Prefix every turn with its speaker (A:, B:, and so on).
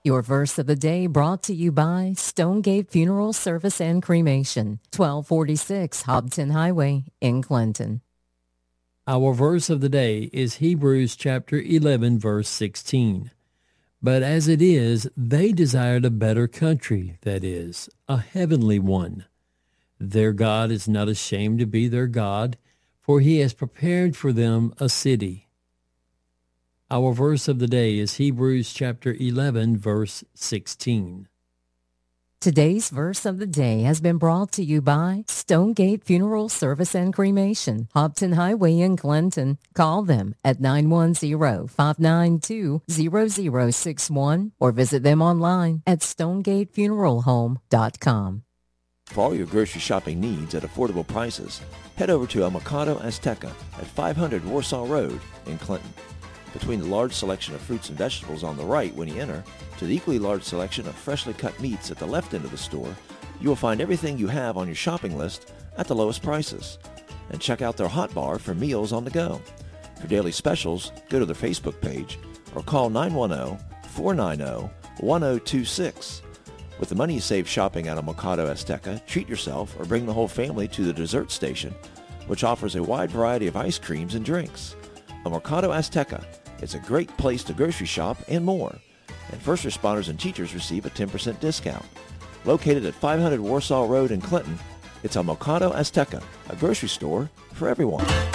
A: Your verse of the day brought to you by Stonegate Funeral Service and Cremation, 1246 Hobton Highway in Clinton.
B: Our verse of the day is Hebrews chapter 11, verse 16. But as it is, they desired a better country, that is, a heavenly one. Their God is not ashamed to be their God, for he has prepared for them a city. Our verse of the day is Hebrews chapter 11, verse 16.
A: Today's verse of the day has been brought to you by Stonegate Funeral Service and Cremation, Hobton Highway in Clinton. Call them at 910-592-0061 or visit them online at stonegatefuneralhome.com.
C: For all your grocery shopping needs at affordable prices, head over to El Mercado Azteca at 500 Warsaw Road in Clinton. Between the large selection of fruits and vegetables on the right when you enter, to the equally large selection of freshly cut meats at the left end of the store, you will find everything you have on your shopping list at the lowest prices. And check out their hot bar for meals on the go. For daily specials, go to their Facebook page or call 910-490-1026. With the money you save shopping at El Mercado Azteca, treat yourself or bring the whole family to the dessert station, which offers a wide variety of ice creams and drinks. El Mercado Azteca. It's a great place to grocery shop and more. And first responders and teachers receive a 10% discount. Located at 500 Warsaw Road in Clinton, it's El Mercado Azteca, a grocery store for everyone.